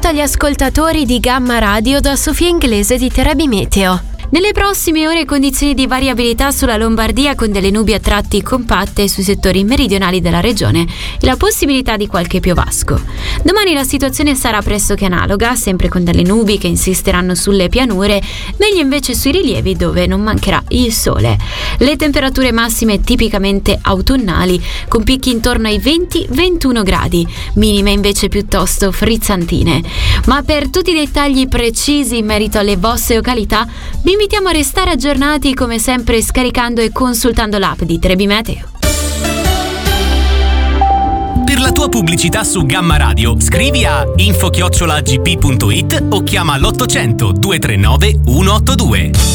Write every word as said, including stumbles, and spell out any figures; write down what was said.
saluto agli ascoltatori di Gamma Radio da Sofia Inglese di Terabi Meteo. Nelle prossime ore condizioni di variabilità sulla Lombardia con delle nubi a tratti compatte sui settori meridionali della regione e la possibilità di qualche piovasco. Domani la situazione sarà pressoché analoga, sempre con delle nubi che insisteranno sulle pianure, meglio invece sui rilievi dove non mancherà il sole. Le temperature massime tipicamente autunnali, con picchi intorno ai venti ventuno gradi, minime invece piuttosto frizzantine. Ma per tutti i dettagli precisi in merito alle vostre località, vi invitiamo a restare aggiornati come sempre scaricando e consultando l'app di Terabi Meteo. Per la tua pubblicità su Gamma Radio scrivi a info chiocciola g p punto it o chiama l'ottocento due tre nove uno otto due.